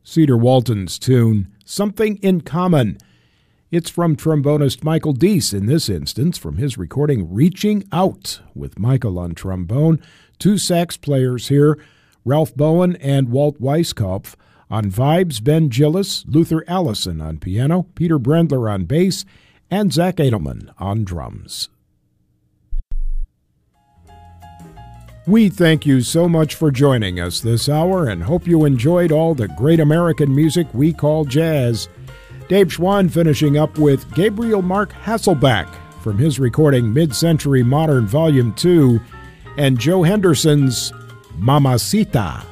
Cedar Walton's tune, Something in Common. It's from trombonist Michael Deese in this instance, from his recording Reaching Out, with Michael on trombone, two sax players here, Ralph Bowen and Walt Weiskopf. On vibes, Ben Gillis, Luther Allison on piano, Peter Brendler on bass, and Zach Edelman on drums. We thank you so much for joining us this hour and hope you enjoyed all the great American music we call jazz. Dave Schwann finishing up with Gabriel Mark Hasselback from his recording Mid-Century Modern Volume 2 and Joe Henderson's Mamacita.